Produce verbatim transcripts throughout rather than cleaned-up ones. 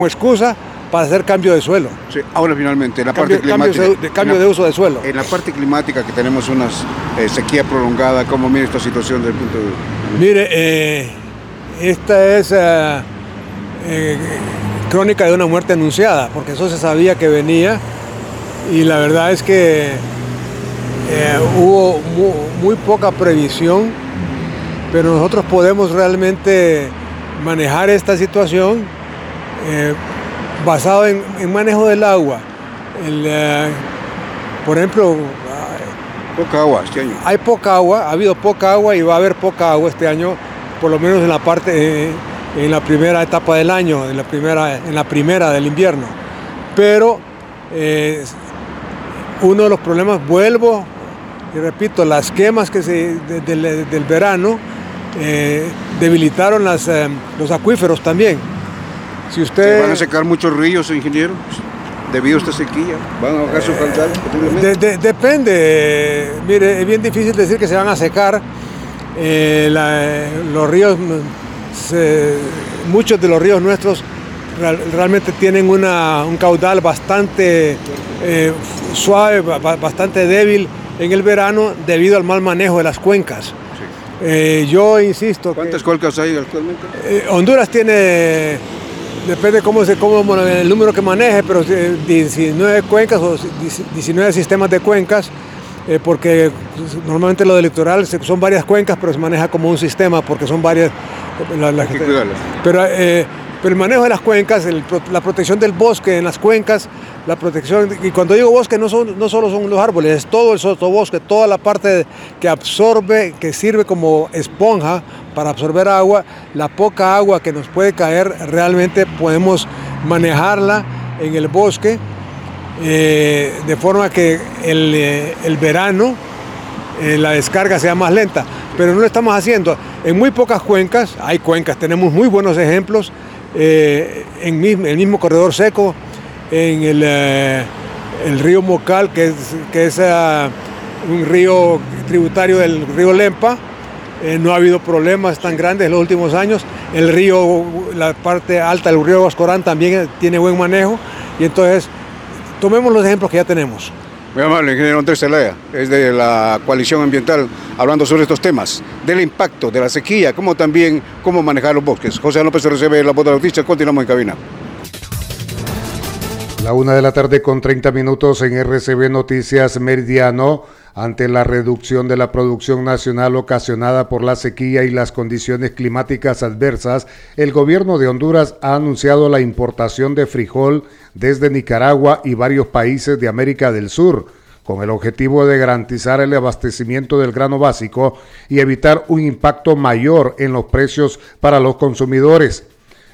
excusa para hacer cambio de suelo. Sí, ahora finalmente, en la cambio, parte climática. Cambio, de, cambio la, de uso de suelo. En la parte climática que tenemos una eh, sequía prolongada, ¿cómo mira esta situación desde el punto de vista? Mire, eh, esta es uh, eh, crónica de una muerte anunciada, porque eso se sabía que venía, y la verdad es que eh, hubo muy, muy poca previsión, pero nosotros podemos realmente manejar esta situación eh, basado en, en manejo del agua. El, eh, por ejemplo, poca agua este año. Hay poca agua, ha habido poca agua y va a haber poca agua este año, por lo menos en la parte, eh, en la primera etapa del año, en la primera, en la primera del invierno. Pero eh, uno de los problemas, vuelvo y repito, las quemas que se, de, de, de, del verano eh, debilitaron las, eh, los acuíferos también. Si usted... ¿Se van a secar muchos ríos, ingeniero? Debido a esta sequía, ¿van a bajar su caudal? De, de, depende, mire, es bien difícil decir que se van a secar. Eh, la, los ríos, se, muchos de los ríos nuestros real, realmente tienen una, un caudal bastante eh, suave, bastante débil en el verano debido al mal manejo de las cuencas. Sí. Eh, yo insisto. ¿Cuántas que, cuencas hay actualmente? Eh, Honduras tiene... Depende cómo se, cómo, el número que maneje, pero diecinueve cuencas o diecinueve sistemas de cuencas, eh, porque normalmente lo del litoral son varias cuencas, pero se maneja como un sistema, porque son varias. La, la, pero, eh, pero el manejo de las cuencas, el, la protección del bosque en las cuencas, la protección, y cuando digo bosque no, son, no solo son los árboles, es todo el sotobosque, toda la parte que absorbe, que sirve como esponja para absorber agua. La poca agua que nos puede caer, realmente podemos manejarla en el bosque, eh, de forma que el, eh, el verano eh, la descarga sea más lenta, pero no lo estamos haciendo. En muy pocas cuencas, hay cuencas, tenemos muy buenos ejemplos, eh, en el mismo corredor seco, en el, eh, el río Mocal, que es, que es uh, un río tributario del río Lempa. Eh, no ha habido problemas tan grandes en los últimos años. El río, la parte alta del río Huascorán también tiene buen manejo, y entonces tomemos los ejemplos que ya tenemos. Muy amable, ingeniero Andrés Zelaya, es de la Coalición Ambiental, hablando sobre estos temas, del impacto de la sequía, como también cómo manejar los bosques. José López recibe la voz de la noticia, continuamos en cabina. La una de la tarde con treinta minutos en R C B Noticias Meridiano. Ante la reducción de la producción nacional ocasionada por la sequía y las condiciones climáticas adversas, el gobierno de Honduras ha anunciado la importación de frijol desde Nicaragua y varios países de América del Sur, con el objetivo de garantizar el abastecimiento del grano básico y evitar un impacto mayor en los precios para los consumidores.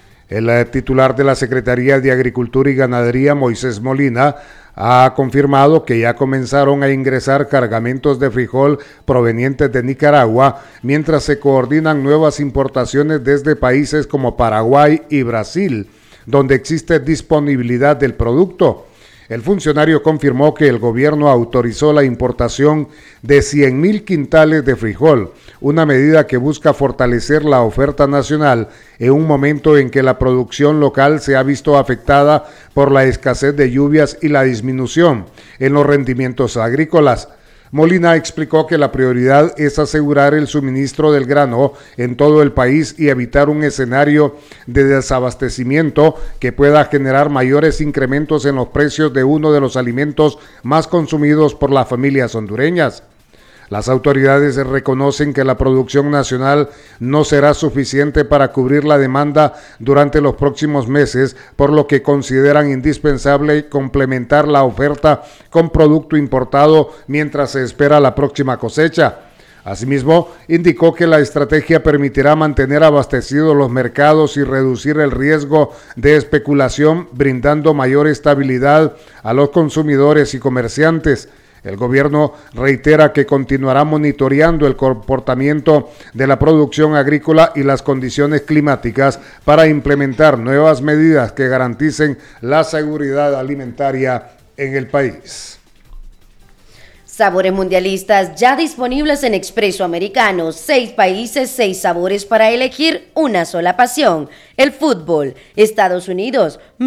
El titular de la Secretaría de Agricultura y Ganadería, Moisés Molina, ha confirmado que ya comenzaron a ingresar cargamentos de frijol provenientes de Nicaragua, mientras se coordinan nuevas importaciones desde países como Paraguay y Brasil, donde existe disponibilidad del producto. El funcionario confirmó que el gobierno autorizó la importación de cien mil quintales de frijol, una medida que busca fortalecer la oferta nacional en un momento en que la producción local se ha visto afectada por la escasez de lluvias y la disminución en los rendimientos agrícolas. Molina explicó que la prioridad es asegurar el suministro del grano en todo el país y evitar un escenario de desabastecimiento que pueda generar mayores incrementos en los precios de uno de los alimentos más consumidos por las familias hondureñas. Las autoridades reconocen que la producción nacional no será suficiente para cubrir la demanda durante los próximos meses, por lo que consideran indispensable complementar la oferta con producto importado mientras se espera la próxima cosecha. Asimismo, indicó que la estrategia permitirá mantener abastecidos los mercados y reducir el riesgo de especulación, brindando mayor estabilidad a los consumidores y comerciantes. El gobierno reitera que continuará monitoreando el comportamiento de la producción agrícola y las condiciones climáticas para implementar nuevas medidas que garanticen la seguridad alimentaria en el país. Sabores mundialistas ya disponibles en Expreso Americano. Seis países, seis sabores para elegir una sola pasión. El fútbol. Estados Unidos.